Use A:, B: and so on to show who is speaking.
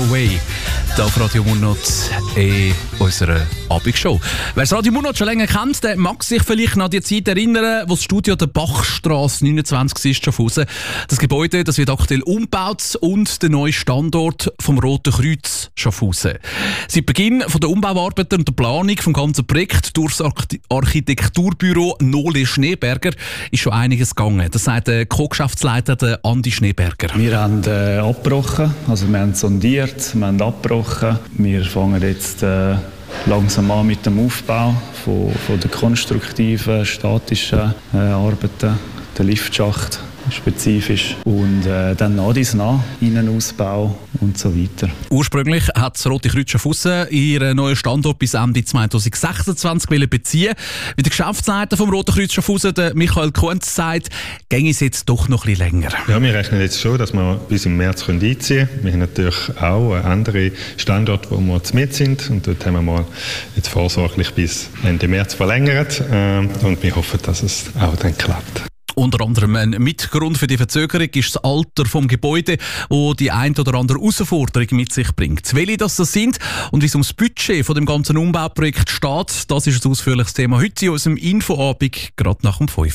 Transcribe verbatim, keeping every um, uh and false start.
A: Away. Hier auf Radio Mundot in unserer Abendshow. Wer das Radio Mundot schon länger kennt, der mag sich vielleicht an die Zeit erinnern, wo das Studio der Bachstrasse neunundzwanzig ist, Schaffhausen. Das Gebäude, das wird aktuell umgebaut und der neue Standort vom Roten Kreuz Schaffhausen. Seit Beginn von der Umbauarbeiten und der Planung vom ganzen Projekt durch das Architekturbüro Nole Schneeberger ist schon einiges gegangen. Das sagt der Co-Geschäftsleiter Andi Schneeberger.
B: Wir haben äh, abgebrochen, also wir haben sondiert, wir haben abgebrochen. Wir fangen jetzt äh, langsam an mit dem Aufbau von, von den konstruktiven, statischen äh, Arbeiten, der Liftschacht spezifisch und äh, dann nach dies nach, Innenausbau und so weiter.
A: Ursprünglich hat das Rote Kreuz Schaffhausen ihren neuen Standort bis Ende zwanzig sechsundzwanzig beziehen. Wie der Geschäftsleiter vom Roten Kreuz Schaffhausen, der Michael Kunz, sagt, ginge es jetzt doch noch ein bisschen länger.
C: Ja, wir rechnen jetzt schon, dass wir bis im März einziehen können. Wir haben natürlich auch andere Standorte, wo wir mit sind und dort haben wir mal jetzt vorsorglich bis Ende März verlängert und wir hoffen, dass es auch dann klappt.
A: Unter anderem ein Mitgrund für die Verzögerung ist das Alter des Gebäudes, das die ein oder andere Herausforderung mit sich bringt. Welche das sind und wie es um das Budget von dem ganzen Umbauprojekt steht, das ist ein ausführliches Thema heute in unserem Infoabend, gerade nach dem fünf.